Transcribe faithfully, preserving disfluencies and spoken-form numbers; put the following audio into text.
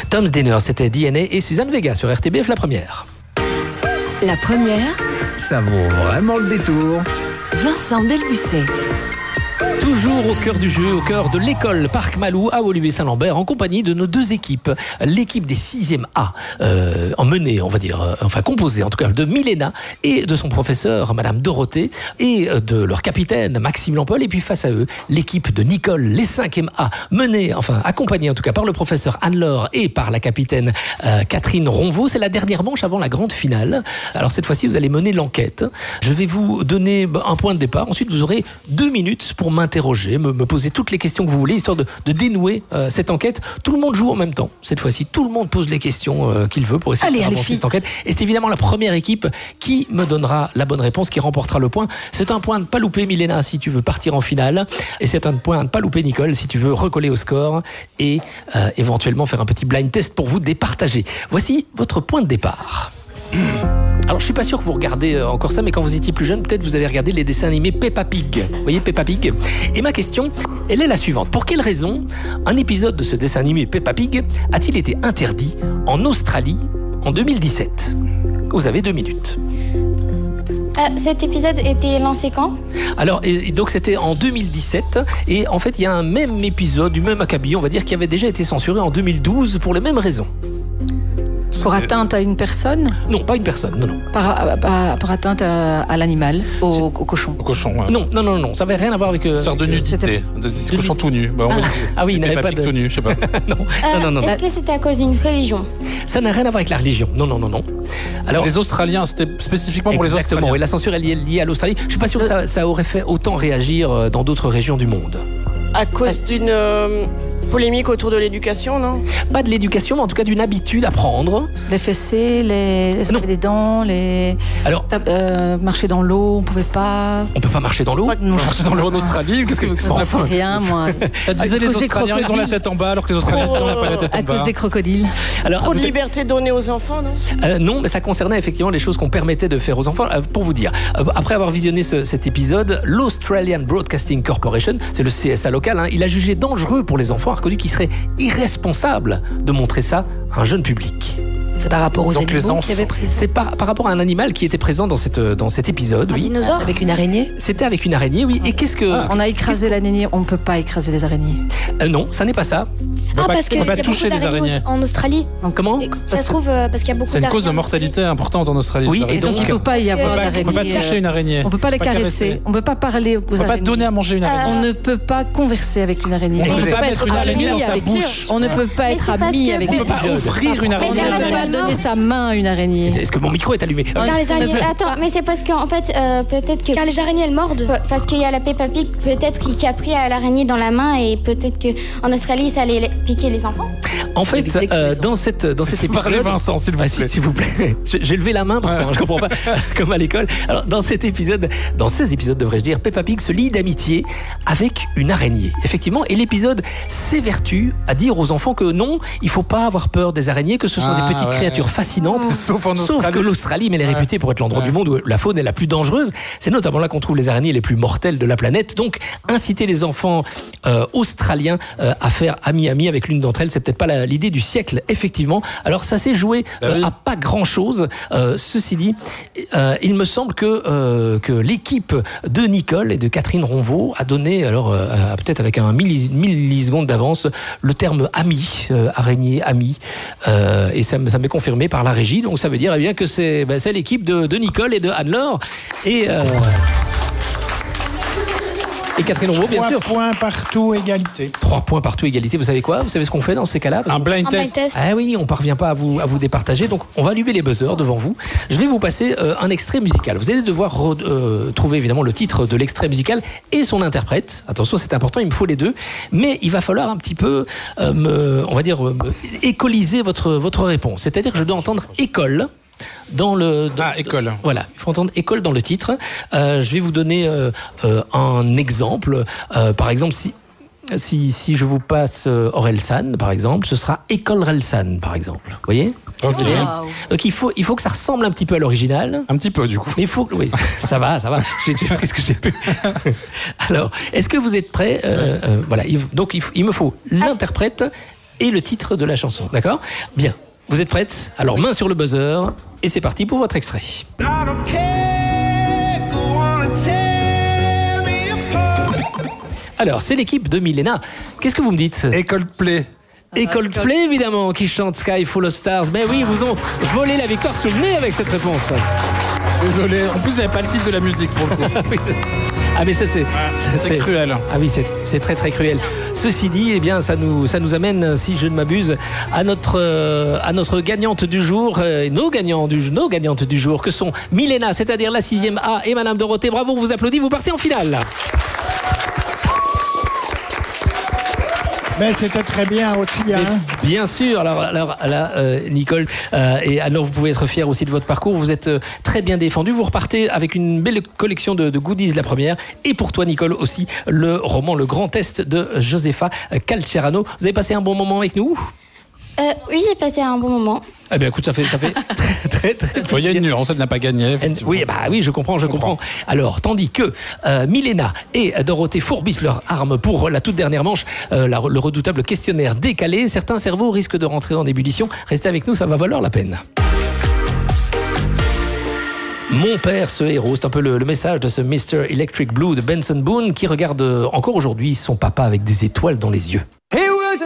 Tom's Dinner, c'était D N A et Suzanne Vega sur R T B F, la première. La première, ça vaut vraiment le détour. Vincent Delbussé. Toujours au cœur du jeu, au cœur de l'école Parc Malou à Woluwe-Saint-Lambert, en compagnie de nos deux équipes. L'équipe des sixième A, euh, en menée, on va dire, euh, enfin composée en tout cas, de Milena et de son professeur, Madame Dorothée, et de leur capitaine, Maxime Lampol. Et puis face à eux, l'équipe de Nicole, les cinquième A, menée, enfin accompagnée en tout cas par le professeur Anne-Laure et par la capitaine euh, Catherine Ronvaux. C'est la dernière manche avant la grande finale. Alors cette fois-ci, vous allez mener l'enquête. Je vais vous donner un point de départ. Ensuite, vous aurez deux minutes pour m'interroger, me, me poser toutes les questions que vous voulez, histoire de, de dénouer euh, cette enquête. Tout le monde joue en même temps, cette fois-ci. Tout le monde pose les questions euh, qu'il veut pour essayer allez, de faire allez, avancer cette enquête. Et c'est évidemment la première équipe qui me donnera la bonne réponse, qui remportera le point. C'est un point à ne pas louper, Milena, si tu veux partir en finale. Et c'est un point à ne pas louper, Nicole, si tu veux recoller au score et euh, éventuellement faire un petit blind test pour vous départager. Voici votre point de départ. Alors je suis pas sûr que vous regardez encore ça, mais quand vous étiez plus jeune, peut-être vous avez regardé les dessins animés Peppa Pig. Vous voyez Peppa Pig ? Et ma question, elle est la suivante. Pour quelle raison un épisode de ce dessin animé Peppa Pig a-t-il été interdit en Australie en deux mille dix-sept ? Vous avez deux minutes. Euh, cet épisode était lancé quand ? Alors, et, et donc c'était en deux mille dix-sept, et en fait il y a un même épisode, du même acabit, on va dire, qui avait déjà été censuré en deux mille douze pour les mêmes raisons. Pour atteinte à une personne ? Non, pas une personne, non, non. Par, par, par atteinte à, à l'animal, au, au cochon. Au cochon, ouais. Non, non, non, non, ça n'avait rien à voir avec... Euh, Histoire de nudité, de, de cochon tout nu. Bah, on ah, va ah oui, il n'avait pas de... tout nu, je sais pas. non, euh, non, non, non. Est-ce que c'était à cause d'une religion ? Ça n'a rien à voir avec la religion, non, non, non, non. Alors, les Australiens, c'était spécifiquement pour les Australiens. Exactement, et la censure est liée, liée à l'Australie. Je ne suis pas sûr que ça, ça aurait fait autant réagir dans d'autres régions du monde. À cause d'une euh, polémique autour de l'éducation, non ? Pas de l'éducation, mais en tout cas d'une habitude à prendre. Les fessées, les, les, les dents, les... Alors, euh, marcher dans l'eau, on pouvait pas... On peut pas marcher dans l'eau ? Non, marcher dans l'eau en Australie ? Qu'est-ce que c'est enfin, c'est rien, moi. Ça disait les Australiens, ils ont la tête en bas, alors que les Australiens, ils n'ont pas la tête en bas. À cause des crocodiles. Alors, Trop de liberté donnée aux enfants, non ? euh, Non, mais ça concernait effectivement les choses qu'on permettait de faire aux enfants. Euh, pour vous dire, euh, après avoir visionné ce, cet épisode, l'Australian Broadcasting Corporation, c'est le C S A local, hein, il a jugé dangereux pour les enfants, a reconnu qu'il serait irresponsable de montrer ça à un jeune public. C'est par rapport aux Donc les animaux enfants. qui avaient pris. C'est par, par rapport à un animal qui était présent dans, cette, dans cet épisode. Un oui. dinosaure ? Avec une araignée. C'était avec une araignée, oui. Et qu'est-ce que... Ah. On a écrasé l'araignée, on ne peut pas écraser les araignées. Euh, non, ça n'est pas ça. Ah, pas- parce on qu'il y peut a pas beaucoup toucher les d'araignées araignées. en Australie. Comment ? Et ça se trouve euh, parce qu'il y a beaucoup C'est une cause de d'araignées. mortalité importante en Australie. Oui, les et Et donc, donc, il ne peut pas y avoir on peut pas, d'araignées. on peut pas toucher une araignée. On ne peut pas les Pas caresser. caresser. On ne peut pas parler aux On peut pas araignées. donner à manger une araignée. On ne peut pas converser avec une araignée. On ne On peut ne pas mettre une araignée dans sa avec- bouche. On ne peut pas Mais être c'est parce ami que- avec On une peut pas araignée. offrir une On araignée. c'est ne pas peut pas la donner mort. sa main à une araignée. Est-ce que mon micro est allumé ? Car les araignées... Attends, mais c'est parce qu'en fait, euh, peut-être que... Car les araignées, elles mordent. Pe- Parce qu'il y a la Peppa Pig, peut-être qui a pris à l'araignée dans la main et peut-être qu'en Australie, ça allait piquer les enfants. En fait, Éviter que euh, les dans, cette, dans cet épisode... Parlez Vincent, s'il vous Ah, plaît. si, s'il vous plaît. J'ai j'ai levé la main, pourtant, je comprends pas, comme à l'école. Alors, dans cet épisode, dans ces épisodes, devrais-je dire, Peppa Pig se lie d'amitié avec une araignée. Effectivement, et l'épisode s'évertue à dire aux enfants que non, il faut pas avoir peur des araignées, que ce sont Ah, des petites ouais. créatures fascinantes. Sauf en Sauf Australie. que l'Australie, mais elle est Ouais. réputée pour être l'endroit Ouais. du monde où la faune est la plus dangereuse. C'est notamment là qu'on trouve les araignées les plus mortelles de la planète. Donc, inciter les enfants euh, australiens euh, à faire ami-ami avec l'une d'entre elles, c'est peut-être pas la- l'idée du siècle, effectivement. Alors, ça s'est joué Bah euh, oui. à pas grand-chose. Euh, ceci dit, euh, il me semble que, euh, que l'équipe de Nicole et de Catherine Ronvaux a donné, alors euh, à- peut-être avec un millis- milliseconde d'avance, le terme ami, euh, araignée, ami. Euh, et ça, me- ça m'est confirmé par la régie. Donc ça veut dire eh bien, que c'est ben, c'est l'équipe de, de Nicole et de Anne-Laure. Et, euh, et Catherine Ronvaux, bien Trois sûr. points partout, égalité. Trois points partout, égalité. Vous savez quoi ? Vous savez ce qu'on fait dans ces cas-là ? Un blind Un blind test. test. Ah oui, on parvient pas à vous, à vous départager, donc on va allumer les buzzers devant vous. Je vais vous passer euh, un extrait musical. Vous allez devoir re- euh, trouver évidemment le titre de l'extrait musical et son interprète. Attention, c'est important, il me faut les deux. Mais il va falloir un petit peu, euh, me, on va dire, euh, me écoliser votre, votre réponse. C'est-à-dire que je dois entendre école. Dans le, dans- Ah, école. Voilà, il faut entendre école dans le titre. Euh, je vais vous donner euh, euh, un exemple. Euh, par exemple, si, si, si je vous passe euh, Orelsan, par exemple, ce sera École Relsan, par exemple. Vous voyez ? Ok. Donc il faut, il faut que ça ressemble un petit peu à l'original. Un petit peu, du coup. Mais il faut que... Oui, ça va, ça va. J'ai j'ai fait ce que j'ai pu. Alors, est-ce que vous êtes prêts ? Euh, euh, Voilà, il- donc il, f- il me faut l'interprète et le titre de la chanson. D'accord ? Bien. Vous êtes prêtes ? Alors, main sur le buzzer, et c'est parti pour votre extrait. Alors, c'est l'équipe de Milena. Qu'est-ce que vous me dites ? Et Coldplay. Et Coldplay, évidemment, qui chante Sky Full of Stars. Mais oui, ils vous ont volé la victoire sur le nez avec cette réponse. Désolé, en plus, j'avais pas le titre de la musique pour le coup. Ah mais ça c'est c'est cruel. Ah oui, c'est c'est très très cruel. Ceci dit, eh bien ça nous ça nous amène, si je ne m'abuse, à notre euh, à notre gagnante du jour, euh, nos gagnants du nos gagnantes du jour, que sont Milena, c'est-à-dire la sixième A, et Madame Dorothée. Bravo, on vous applaudit, vous partez en finale. Mais c'était très bien aussi. Hein. Bien sûr. Alors, alors là, euh, Nicole, euh, et alors vous pouvez être fiers aussi de votre parcours. Vous êtes euh, très bien défendu. Vous repartez avec une belle collection de, de goodies, la première. Et pour toi, Nicole, aussi, le roman Le Grand Test de Josefa Calcerano. Vous avez passé un bon moment avec nous ? Euh, oui, j'ai passé un bon moment. Eh bien, écoute, ça fait, ça fait très, très, très Il y a une nuance, elle n'a pas gagné. Oui, bah oui, je comprends, je comprends. Alors, tandis que euh, Milena et Dorothée fourbissent leurs armes pour la toute dernière manche, euh, la, le redoutable questionnaire décalé, certains cerveaux risquent de rentrer en ébullition. Restez avec nous, ça va valoir la peine. Mon père, ce héros, c'est un peu le, le message de ce mister Electric Blue de Benson Boone qui regarde encore aujourd'hui son papa avec des étoiles dans les yeux.